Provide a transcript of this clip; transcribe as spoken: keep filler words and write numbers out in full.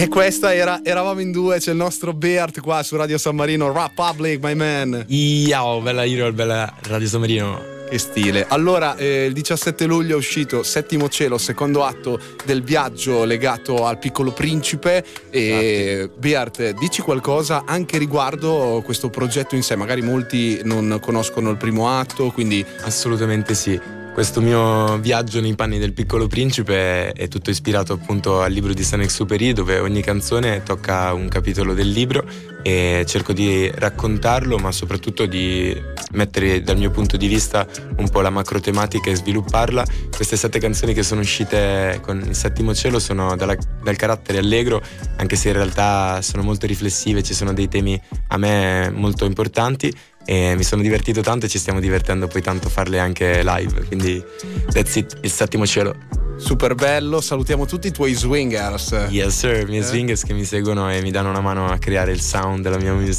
E questa era Eravamo in due, c'è il nostro Beart qua su Radio San Marino, Rap Public, my man. Yo, bella Hero, bella Radio San Marino. Che stile. Allora, eh, il diciassette luglio è uscito Settimo Cielo, secondo atto del viaggio legato al Piccolo Principe. E Beart, dici qualcosa anche riguardo questo progetto in sé? Magari molti non conoscono il primo atto, quindi... Assolutamente sì. Questo mio viaggio nei panni del Piccolo Principe è tutto ispirato appunto al libro di Saint-Exupéry, dove ogni canzone tocca un capitolo del libro e cerco di raccontarlo, ma soprattutto di mettere dal mio punto di vista un po' la macro tematica e svilupparla. Queste sette canzoni che sono uscite con il Settimo Cielo sono dalla, dal carattere allegro, anche se in realtà sono molto riflessive, ci sono dei temi a me molto importanti. E mi sono divertito tanto e ci stiamo divertendo poi tanto a farle anche live, quindi that's it, il Settimo Cielo. Super bello, salutiamo tutti i tuoi swingers. Yes sir, i miei eh? swingers che mi seguono e mi danno una mano a creare il sound della mia musica.